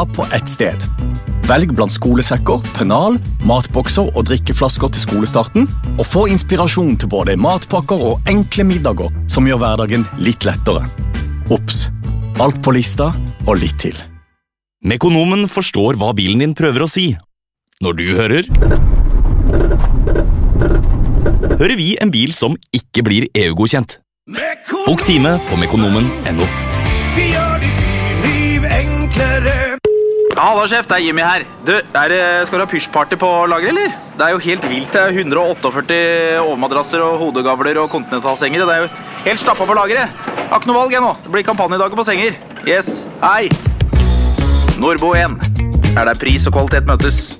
på ett sted. Velg blant skolesekker, pennal, matbokser og drikkeflasker til skolestarten, og få inspirasjon til både matpakker og enkle middager som gjør hverdagen litt lettere. Ops! Alt på lista og litt til. Mekonomen forstår hva bilen din prøver å si. Når du hører vi en bil som ikke blir EU-godkjent. Bok time på mekonomen.no. Vi gjør ditt byliv enklere. Hallo sjef, det Jimmy her. Du, skal du ha pysjparty på lager, eller? Det jo helt vilt, det 148 overmadrasser og hodegavler og kontinentalsenger. Det jo helt stappet på lageret. Har ikke noe valg nå. Det blir kampanjedager på senger. Yes, hei. Nordbo 1. Der pris og kvalitet møtes.